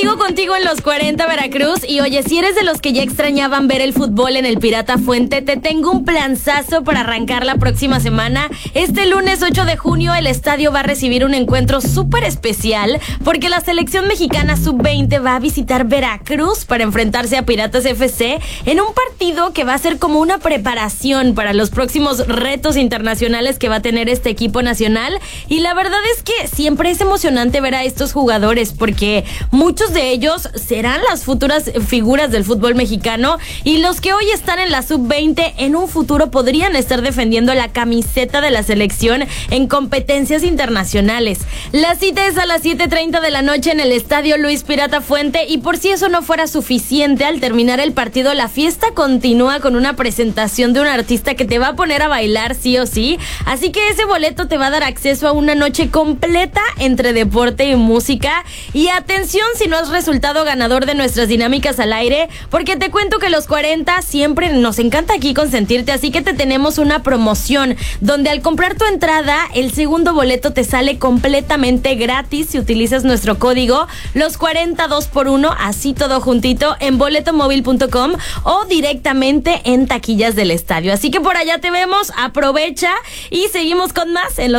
Sigo contigo en los 40 Veracruz y oye, si eres de los que ya extrañaban ver el fútbol en el Pirata Fuente, te tengo un planzazo para arrancar la próxima semana. Este lunes 8 de junio el estadio va a recibir un encuentro súper especial porque la selección mexicana sub-20 va a visitar Veracruz para enfrentarse a Piratas FC en un partido que va a ser como una preparación para los próximos retos internacionales que va a tener este equipo nacional. Y la verdad es que siempre es emocionante ver a estos jugadores porque muchos de ellos serán las futuras figuras del fútbol mexicano y los que hoy están en la sub-20 en un futuro podrían estar defendiendo la camiseta de la selección en competencias internacionales. La cita es a las 7:30 de la noche en el Estadio Luis Pirata Fuente y por si eso no fuera suficiente, al terminar el partido la fiesta continúa con una presentación de un artista que te va a poner a bailar sí o sí, así que ese boleto te va a dar acceso a una noche completa entre deporte y música. Y atención si no has resultado ganador de nuestras dinámicas al aire, porque te cuento que los 40 siempre nos encanta aquí consentirte, así que te tenemos una promoción donde al comprar tu entrada el segundo boleto te sale completamente gratis si utilizas nuestro código los 40 2x1, así todo juntito en boletomóvil.com o directamente en taquillas del estadio. Así que por allá te vemos, aprovecha y seguimos con más en los